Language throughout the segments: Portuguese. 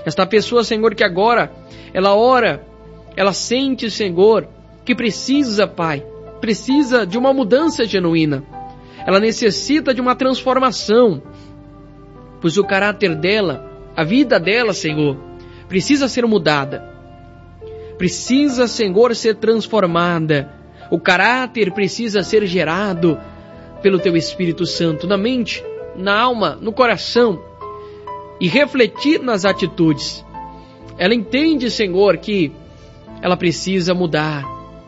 Esta pessoa, Senhor, que agora ela ora, ela sente, Senhor, que precisa, Pai, precisa de uma mudança genuína. Ela necessita de uma transformação, pois o caráter dela, a vida dela, Senhor, precisa ser mudada. Precisa, Senhor, ser transformada. O caráter precisa ser gerado pelo Teu Espírito Santo na mente, na alma, no coração e refletir nas atitudes. Ela entende, Senhor, que ela precisa mudar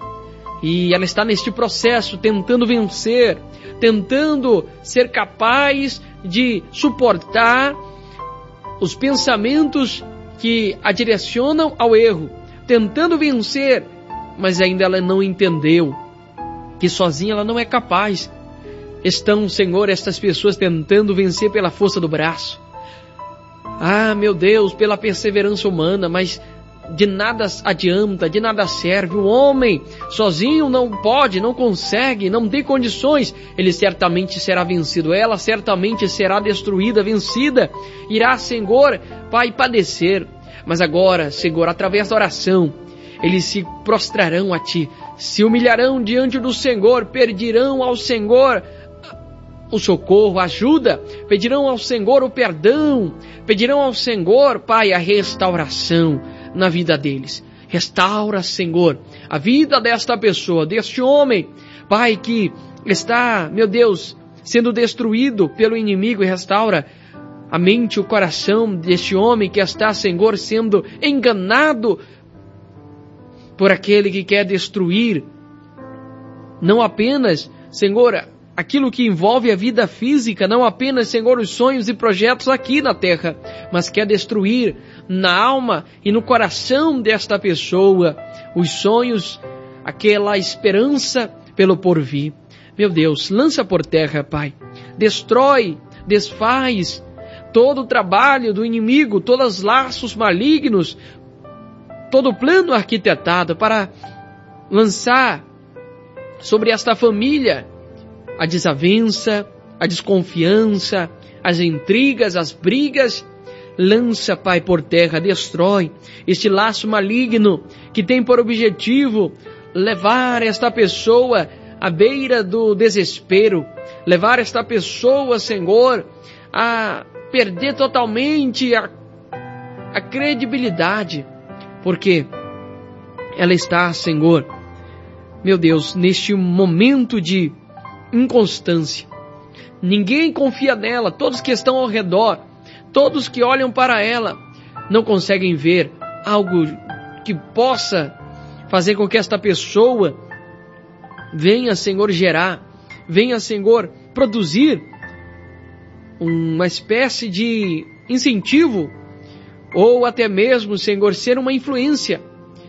e ela está neste processo tentando vencer, tentando ser capaz de suportar os pensamentos que a direcionam ao erro, tentando vencer, mas ainda ela não entendeu que sozinha ela não é capaz. Estão, Senhor, estas pessoas tentando vencer pela força do braço. Ah, meu Deus, pela perseverança humana, mas de nada adianta, de nada serve. O homem sozinho não pode, não consegue, não tem condições. Ele certamente será vencido. Ela certamente será destruída, vencida. Irá, Senhor, Pai, padecer. Mas agora, Senhor, através da oração, eles se prostrarão a Ti, se humilharão diante do Senhor, pedirão ao Senhor o socorro, a ajuda, pedirão ao Senhor o perdão, pedirão ao Senhor, Pai, a restauração na vida deles. Restaura, Senhor, a vida desta pessoa, deste homem, Pai, que está, meu Deus, sendo destruído pelo inimigo, e restaura a mente, o coração deste homem que está, Senhor, sendo enganado por aquele que quer destruir, não apenas, Senhor, aquilo que envolve a vida física, não apenas, Senhor, os sonhos e projetos aqui na terra, mas quer destruir na alma e no coração desta pessoa os sonhos, aquela esperança pelo porvir. Meu Deus, lança por terra, Pai, destrói, desfaz todo o trabalho do inimigo, todos os laços malignos, todo o plano arquitetado para lançar sobre esta família a desavença, a desconfiança, as intrigas, as brigas. Lança, Pai, por terra, destrói este laço maligno que tem por objetivo levar esta pessoa à beira do desespero, levar esta pessoa, Senhor, a perder totalmente a credibilidade, porque ela está, Senhor, meu Deus, neste momento de inconstância. Ninguém confia nela, todos que estão ao redor, todos que olham para ela, não conseguem ver algo que possa fazer com que esta pessoa venha, Senhor, gerar, venha, Senhor, produzir uma espécie de incentivo, ou até mesmo, Senhor, ser uma influência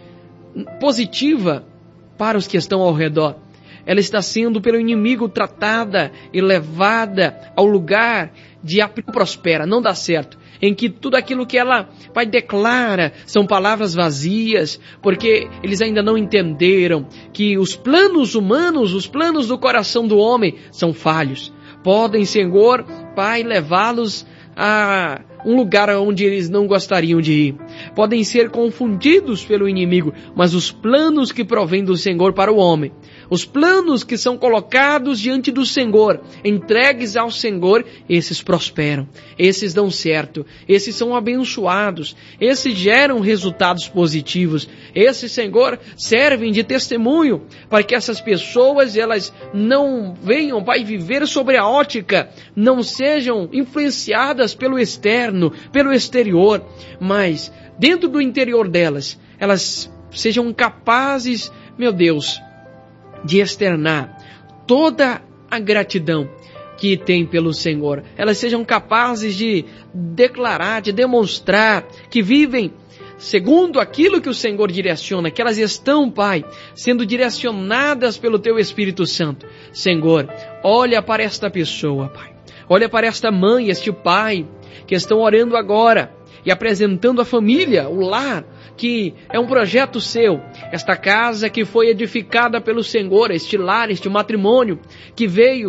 positiva para os que estão ao redor. Ela está sendo pelo inimigo tratada e levada ao lugar de prospera, não dá certo, em que tudo aquilo que ela, Pai, declara são palavras vazias, porque eles ainda não entenderam que os planos humanos, os planos do coração do homem são falhos. Podem, Senhor, Pai, levá-los a um lugar onde eles não gostariam de ir. Podem ser confundidos pelo inimigo, mas os planos que provêm do Senhor para o homem, os planos que são colocados diante do Senhor, entregues ao Senhor, esses prosperam, esses dão certo, esses são abençoados, esses geram resultados positivos, esses, Senhor, servem de testemunho para que essas pessoas, elas não venham, Pai, viver sobre a ótica, não sejam influenciadas pelo externo, pelo exterior, mas dentro do interior delas, elas sejam capazes, meu Deus, de externar toda a gratidão que tem pelo Senhor. Elas sejam capazes de declarar, de demonstrar que vivem segundo aquilo que o Senhor direciona, que elas estão, Pai, sendo direcionadas pelo Teu Espírito Santo. Senhor, olha para esta pessoa, Pai. Olha para esta mãe, este pai, que estão orando agora e apresentando a família, o lar, que é um projeto seu, esta casa que foi edificada pelo Senhor, este lar, este matrimônio, que veio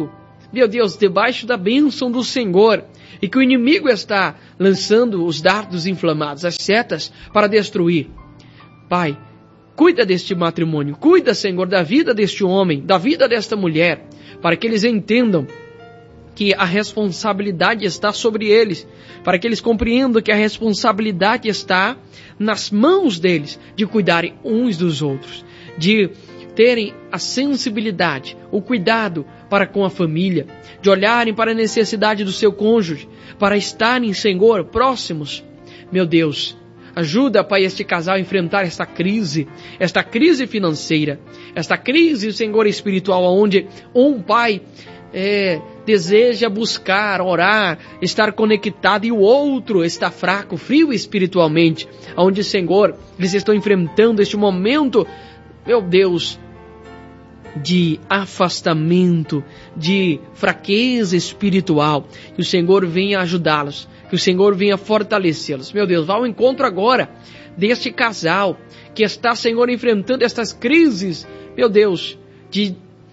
meu Deus, debaixo da bênção do Senhor, e que o inimigo está lançando os dardos inflamados, as setas, para destruir. Pai, cuida deste matrimônio, cuida, Senhor, da vida deste homem, da vida desta mulher, para que eles entendam que a responsabilidade está sobre eles, para que eles compreendam que a responsabilidade está nas mãos deles, de cuidarem uns dos outros, de terem a sensibilidade, o cuidado para com a família, de olharem para a necessidade do seu cônjuge, para estarem, Senhor, próximos. Meu Deus, ajuda, Pai, este casal a enfrentar esta crise financeira, esta crise, Senhor, espiritual, onde um pai deseja buscar, orar, estar conectado e o outro está fraco, frio espiritualmente, onde, Senhor, eles estão enfrentando este momento, meu Deus, de afastamento, de fraqueza espiritual. Que o Senhor venha ajudá-los, que o Senhor venha fortalecê-los. Meu Deus, vá ao encontro agora deste casal que está, Senhor, enfrentando estas crises, meu Deus, de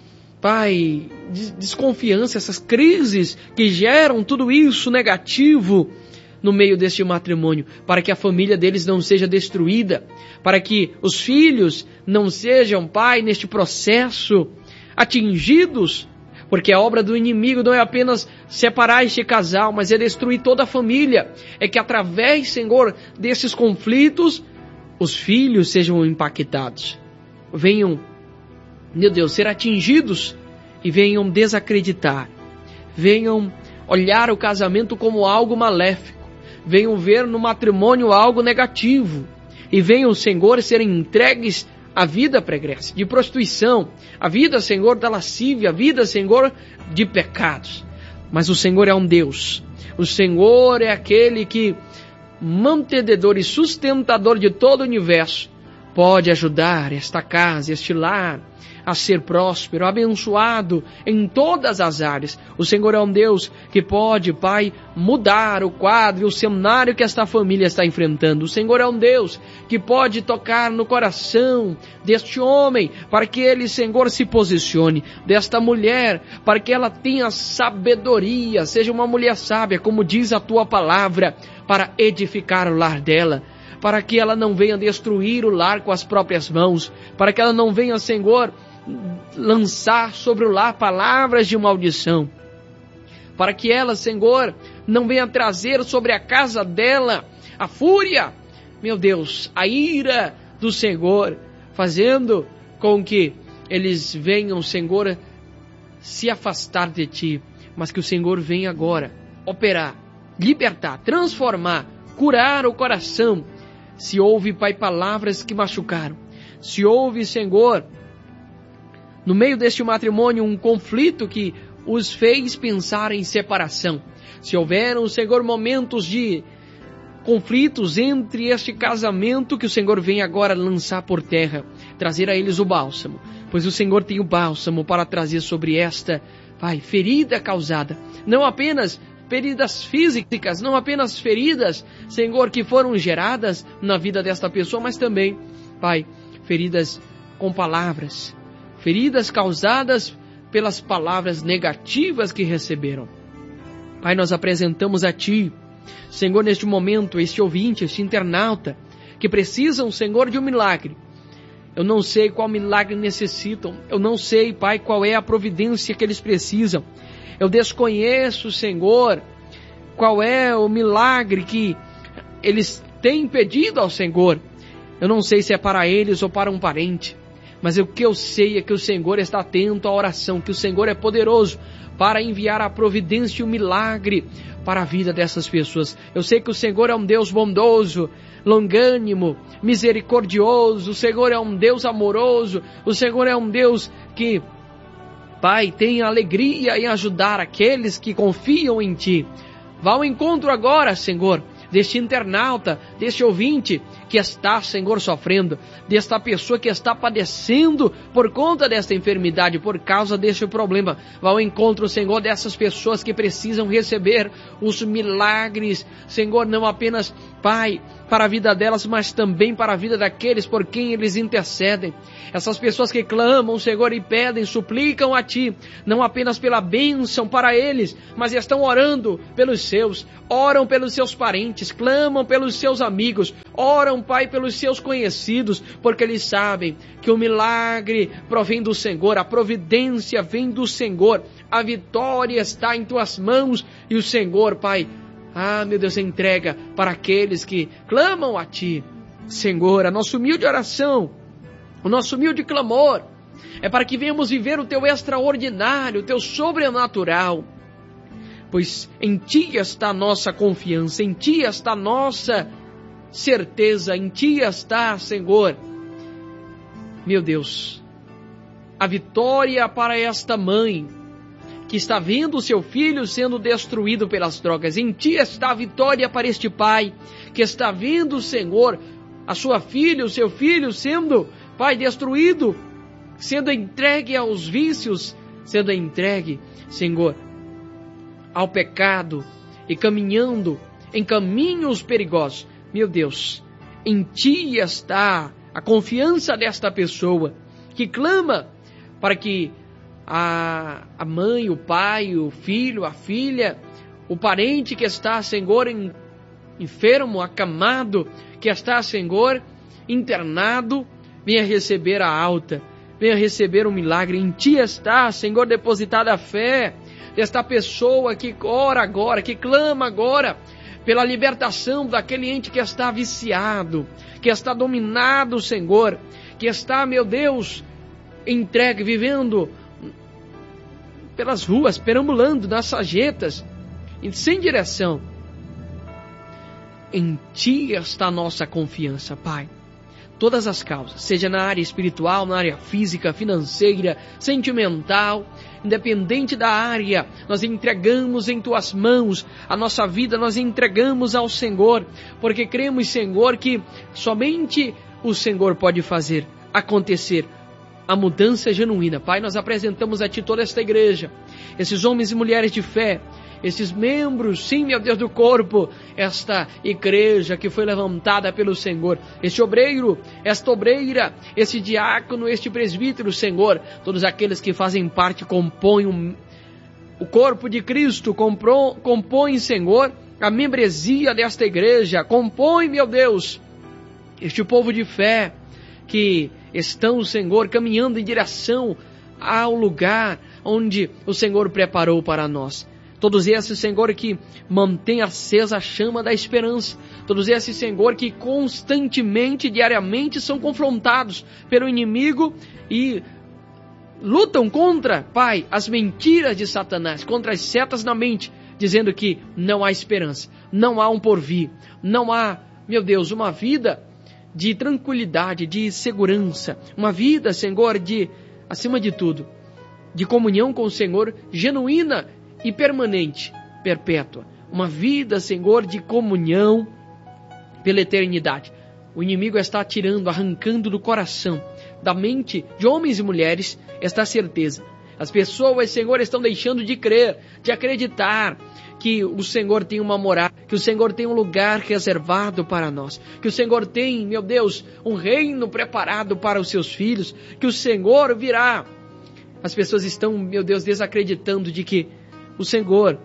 desconfiança, essas crises que geram tudo isso negativo no meio deste matrimônio, para que a família deles não seja destruída, para que os filhos não sejam, Pai, neste processo atingidos, porque a obra do inimigo não é apenas separar este casal, mas é destruir toda a família. É que através, Senhor, desses conflitos, os filhos sejam impactados, venham, meu Deus, ser atingidos e venham desacreditar, venham olhar o casamento como algo maléfico, venham ver no matrimônio algo negativo e venham, Senhor, serem entregues à vida pregressa, de prostituição, a vida, Senhor, da lascívia, a vida, Senhor, de pecados. Mas o Senhor é um Deus, o Senhor é aquele que, mantenedor e sustentador de todo o universo, pode ajudar esta casa, este lar, a ser próspero, abençoado em todas as áreas. O Senhor é um Deus que pode, Pai, mudar o quadro e o cenário que esta família está enfrentando. O Senhor é um Deus que pode tocar no coração deste homem, para que ele, Senhor, se posicione, desta mulher, para que ela tenha sabedoria, seja uma mulher sábia, como diz a Tua palavra, para edificar o lar dela, para que ela não venha destruir o lar com as próprias mãos, para que ela não venha, Senhor, lançar sobre o lar palavras de maldição, para que ela, Senhor, não venha trazer sobre a casa dela a fúria, meu Deus, a ira do Senhor, fazendo com que eles venham, Senhor, se afastar de Ti, mas que o Senhor venha agora operar, libertar, transformar, curar o coração. Se houve, Pai, palavras que machucaram, se houve, Senhor, no meio deste matrimônio, um conflito que os fez pensar em separação, se houveram, Senhor, momentos de conflitos entre este casamento, que o Senhor venha agora lançar por terra, trazer a eles o bálsamo, pois o Senhor tem o bálsamo para trazer sobre esta, Pai, ferida causada, não apenas feridas físicas, não apenas feridas, Senhor, que foram geradas na vida desta pessoa, mas também, Pai, feridas com palavras, feridas causadas pelas palavras negativas que receberam. Pai, nós apresentamos a Ti, Senhor, neste momento, este ouvinte, este internauta, que precisam, Senhor, de um milagre. Eu não sei qual milagre necessitam, eu não sei, Pai, qual é a providência que eles precisam. Eu desconheço, Senhor, qual é o milagre que eles têm pedido ao Senhor. Eu não sei se é para eles ou para um parente, mas o que eu sei é que o Senhor está atento à oração, que o Senhor é poderoso para enviar a providência e o milagre para a vida dessas pessoas. Eu sei que o Senhor é um Deus bondoso, longânimo, misericordioso, o Senhor é um Deus amoroso, o Senhor é um Deus que, Pai, tem alegria em ajudar aqueles que confiam em Ti. Vá ao encontro agora, Senhor, deste internauta, deste ouvinte que está, Senhor, sofrendo, desta pessoa que está padecendo por conta desta enfermidade, por causa deste problema. Vá ao encontro, Senhor, dessas pessoas que precisam receber os milagres, Senhor, não apenas Pai, para a vida delas, mas também para a vida daqueles por quem eles intercedem. Essas pessoas que clamam, Senhor, e pedem, suplicam a Ti, não apenas pela bênção para eles, mas estão orando pelos seus, oram pelos seus parentes, clamam pelos seus amigos, oram, Pai, pelos seus conhecidos, porque eles sabem que o milagre provém do Senhor, a providência vem do Senhor, a vitória está em Tuas mãos e o Senhor, Pai, meu Deus, entrega para aqueles que clamam a Ti. Senhor, a nossa humilde oração, o nosso humilde clamor, é para que venhamos viver o Teu extraordinário, o Teu sobrenatural. Pois em Ti está a nossa confiança, em Ti está a nossa certeza, em Ti está, Senhor, meu Deus, a vitória para esta mãe, que está vendo o seu filho sendo destruído pelas drogas. Em Ti está a vitória para este pai, que está vendo, Senhor, a sua filha, o seu filho sendo, Pai, destruído, sendo entregue aos vícios, sendo entregue, Senhor, ao pecado e caminhando em caminhos perigosos. Meu Deus, em Ti está a confiança desta pessoa que clama para que a mãe, o pai, o filho, a filha, o parente que está, Senhor, enfermo, acamado, que está, Senhor, internado, venha receber a alta, venha receber um milagre. Em Ti está, Senhor, depositada a fé desta pessoa que ora agora, que clama agora pela libertação daquele ente que está viciado, que está dominado, Senhor, que está, meu Deus, entregue, vivendo pelas ruas, perambulando nas sarjetas, sem direção. Em Ti está a nossa confiança, Pai. Todas as causas, seja na área espiritual, na área física, financeira, sentimental, independente da área, nós entregamos em Tuas mãos a nossa vida, nós entregamos ao Senhor, porque cremos, Senhor, que somente o Senhor pode fazer acontecer a mudança genuína. Pai, nós apresentamos a Ti toda esta igreja, esses homens e mulheres de fé, esses membros, sim, meu Deus, do corpo, esta igreja que foi levantada pelo Senhor, este obreiro, esta obreira, esse diácono, este presbítero, Senhor, todos aqueles que fazem parte, compõem o corpo de Cristo, compõem, Senhor, a membresia desta igreja, compõem, meu Deus, este povo de fé, que estão, Senhor, caminhando em direção ao lugar onde o Senhor preparou para nós. Todos esses, Senhor, que mantêm acesa a chama da esperança. Todos esses, Senhor, que constantemente, diariamente são confrontados pelo inimigo e lutam contra, Pai, as mentiras de Satanás, contra as setas na mente, dizendo que não há esperança, não há um porvir, não há, meu Deus, uma vida de tranquilidade, de segurança, uma vida, Senhor, de, acima de tudo, de comunhão com o Senhor, genuína e permanente, perpétua. Uma vida, Senhor, de comunhão pela eternidade. O inimigo está tirando, arrancando do coração, da mente de homens e mulheres, esta certeza. As pessoas, Senhor, estão deixando de crer, de acreditar que o Senhor tem uma morada, que o Senhor tem um lugar reservado para nós, que o Senhor tem, meu Deus, um reino preparado para os seus filhos, que o Senhor virá. As pessoas estão, meu Deus, desacreditando de que o Senhor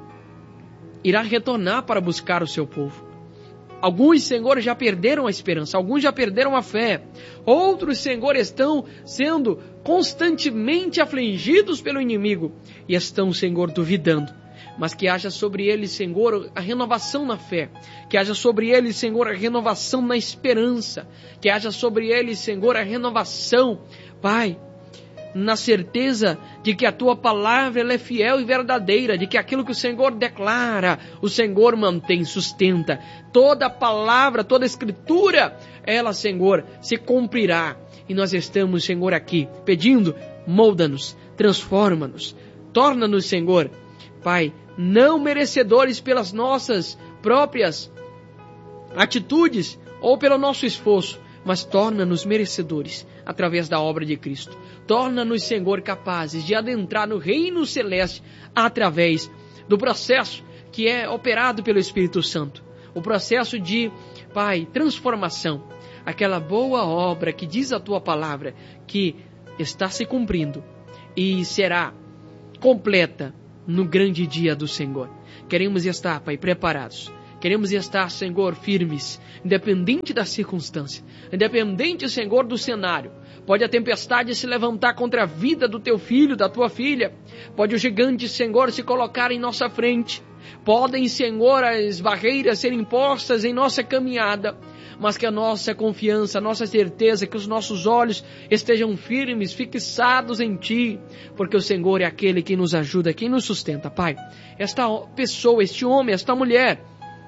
irá retornar para buscar o seu povo. Alguns, Senhor, já perderam a esperança, alguns já perderam a fé. Outros, Senhor, estão sendo constantemente afligidos pelo inimigo e estão, Senhor, duvidando. Mas que haja sobre eles, Senhor, a renovação na fé. Que haja sobre eles, Senhor, a renovação na esperança. Que haja sobre eles, Senhor, a renovação, Pai, na certeza de que a Tua palavra ela é fiel e verdadeira, de que aquilo que o Senhor declara, o Senhor mantém, sustenta. Toda palavra, toda escritura, ela, Senhor, se cumprirá. E nós estamos, Senhor, aqui pedindo, molda-nos, transforma-nos, torna-nos, Senhor, Pai, não merecedores pelas nossas próprias atitudes ou pelo nosso esforço, mas torna-nos merecedores através da obra de Cristo. Torna-nos, Senhor, capazes de adentrar no reino celeste através do processo que é operado pelo Espírito Santo. o processo de, Pai, transformação. Aquela boa obra que diz a Tua palavra, que está se cumprindo e será completa no grande dia do Senhor. Queremos estar, Pai, preparados. Queremos estar, Senhor, firmes, independente da circunstância, independente, Senhor, do cenário. Pode a tempestade se levantar contra a vida do Teu filho, da Tua filha. Pode o gigante, Senhor, se colocar em nossa frente. Podem, Senhor, as barreiras serem postas em nossa caminhada. Mas que a nossa confiança, a nossa certeza, que os nossos olhos estejam firmes, fixados em Ti, porque o Senhor é aquele que nos ajuda, quem nos sustenta, Pai. Esta pessoa, este homem, esta mulher,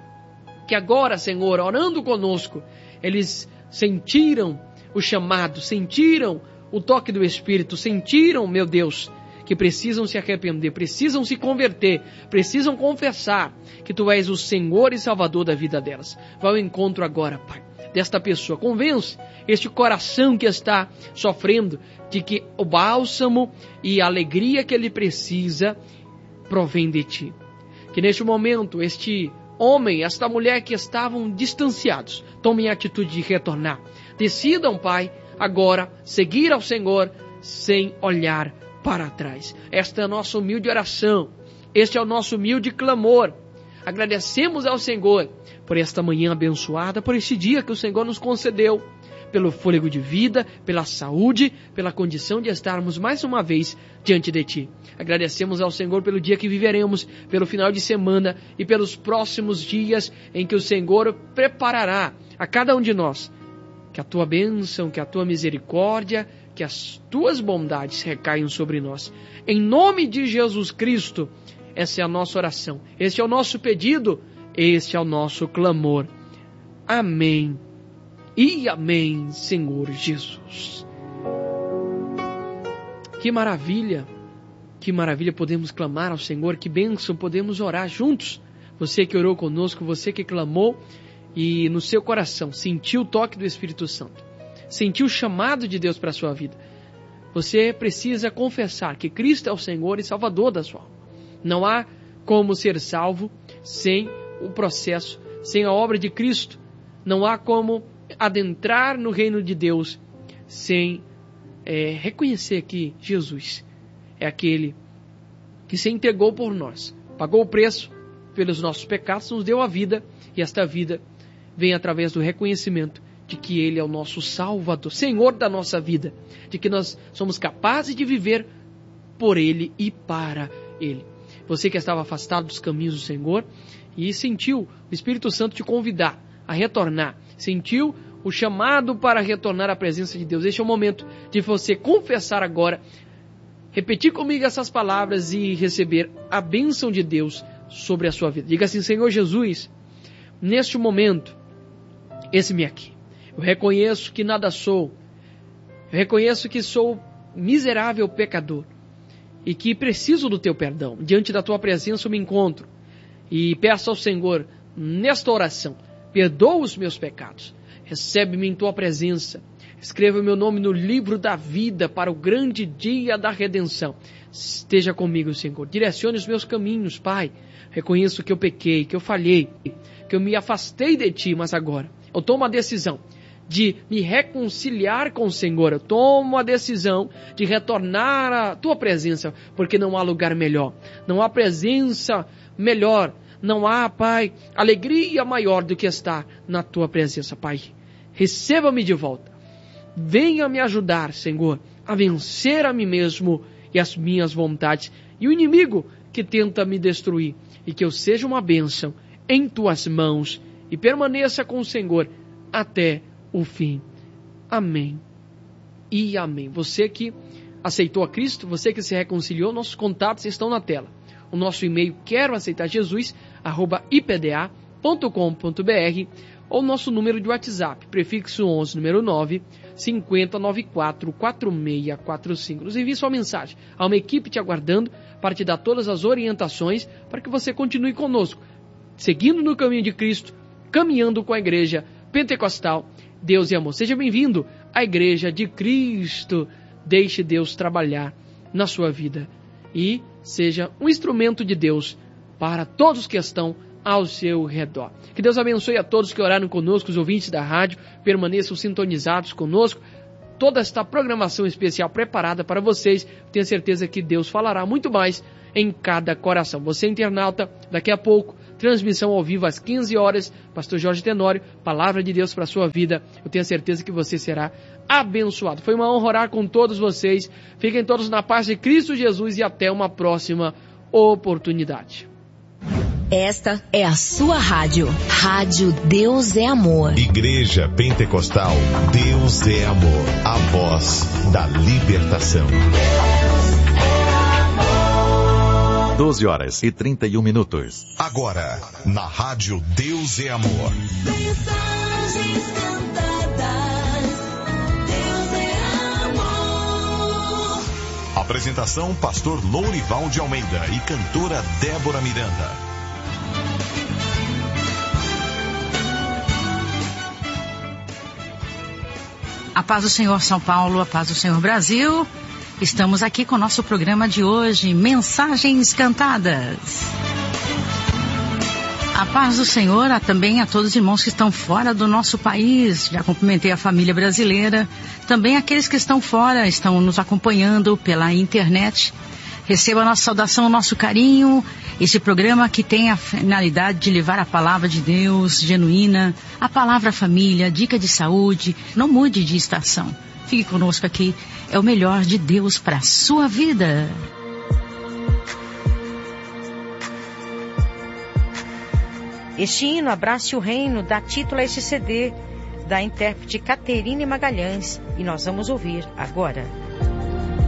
que agora, Senhor, orando conosco, eles sentiram o chamado, sentiram o toque do Espírito, sentiram, meu Deus, que precisam se arrepender, precisam se converter, precisam confessar que Tu és o Senhor e Salvador da vida delas. Vai ao encontro agora, Pai, desta pessoa. Convence este coração que está sofrendo de que o bálsamo e a alegria que ele precisa provém de Ti. Que neste momento este homem, esta mulher que estavam distanciados, tomem a atitude de retornar. Decidam, Pai, agora seguir ao Senhor sem olhar para trás. Esta é a nossa humilde oração. Este é o nosso humilde clamor. Agradecemos ao Senhor por esta manhã abençoada, por este dia que o Senhor nos concedeu, pelo fôlego de vida, pela saúde, pela condição de estarmos mais uma vez diante de Ti. Agradecemos ao Senhor pelo dia que viveremos, pelo final de semana e pelos próximos dias em que o Senhor preparará a cada um de nós. Que a Tua bênção, que a Tua misericórdia, que as Tuas bondades recaiam sobre nós. Em nome de Jesus Cristo, essa é a nossa oração, este é o nosso pedido, este é o nosso clamor. Amém e amém, Senhor Jesus. Que maravilha podemos clamar ao Senhor, que bênção podemos orar juntos. Você que orou conosco, você que clamou e no seu coração sentiu o toque do Espírito Santo, sentiu o chamado de Deus para a sua vida. Você precisa confessar que Cristo é o Senhor e Salvador da sua alma. Não há como ser salvo sem o processo, sem a obra de Cristo. Não há como adentrar no reino de Deus sem reconhecer que Jesus é aquele que se entregou por nós, pagou o preço pelos nossos pecados, nos deu a vida, e esta vida vem através do reconhecimento de que Ele é o nosso Salvador, Senhor da nossa vida, de que nós somos capazes de viver por Ele e para Ele. Você que estava afastado dos caminhos do Senhor e sentiu o Espírito Santo te convidar a retornar, sentiu o chamado para retornar à presença de Deus. Este é o momento de você confessar agora, repetir comigo essas palavras e receber a bênção de Deus sobre a sua vida. Diga assim: Senhor Jesus, neste momento, eis-me aqui. Eu reconheço que nada sou. Eu reconheço que sou miserável pecador e que preciso do Teu perdão. Diante da Tua presença eu me encontro e peço ao Senhor, nesta oração, perdoa os meus pecados. Recebe-me em Tua presença. Escreva o meu nome no livro da vida para o grande dia da redenção. Esteja comigo, Senhor. Direcione os meus caminhos, Pai. Reconheço que eu pequei, que eu falhei, que eu me afastei de Ti, mas agora eu tomo a decisão de me reconciliar com o Senhor. Eu tomo a decisão de retornar à Tua presença, porque não há lugar melhor, não há presença melhor, não há, Pai, alegria maior do que estar na Tua presença, Pai. Receba-me de volta. Venha me ajudar, Senhor, a vencer a mim mesmo e as minhas vontades e o inimigo que tenta me destruir, e que eu seja uma bênção em Tuas mãos e permaneça com o Senhor até o fim. Amém e amém. Você que aceitou a Cristo, você que se reconciliou, nossos contatos estão na tela. O nosso e-mail queroaceitarjesus@ipda.com.br ou nosso número de WhatsApp, prefixo 11, número 9, 5094-4645. Nos envie sua mensagem. Há uma equipe te aguardando para te dar todas as orientações para que você continue conosco, seguindo no caminho de Cristo, caminhando com a Igreja Pentecostal Deus e Amor. Seja bem-vindo à Igreja de Cristo. Deixe Deus trabalhar na sua vida e seja um instrumento de Deus para todos que estão ao seu redor. Que Deus abençoe a todos que oraram conosco, os ouvintes da rádio, permaneçam sintonizados conosco. Toda esta programação especial preparada para vocês, tenho certeza que Deus falará muito mais em cada coração. Você, internauta, daqui a pouco, transmissão ao vivo às 15 horas, Pastor Jorge Tenório, Palavra de Deus para a sua vida. Eu tenho certeza que você será abençoado. Foi uma honra orar com todos vocês. Fiquem todos na paz de Cristo Jesus e até uma próxima oportunidade. Esta é a sua rádio. Rádio Deus é Amor. Igreja Pentecostal Deus é Amor. A voz da libertação. 12h31. Agora, na Rádio Deus é Amor. Mensagens cantadas. Deus é amor. Apresentação: Pastor Lourival de Almeida e cantora Débora Miranda. A paz do Senhor São Paulo, a paz do Senhor Brasil. Estamos aqui com o nosso programa de hoje, Mensagens Cantadas. A paz do Senhor também a todos os irmãos que estão fora do nosso país. Já cumprimentei a família brasileira. Também aqueles que estão fora, estão nos acompanhando pela internet. Receba a nossa saudação, o nosso carinho. Este programa que tem a finalidade de levar a palavra de Deus genuína, a palavra família, dica de saúde. Não mude de estação. Fique conosco aqui. É o melhor de Deus para a sua vida. Este hino, Abrace o Reino, dá título a este CD da intérprete Caterine Magalhães. E nós vamos ouvir agora.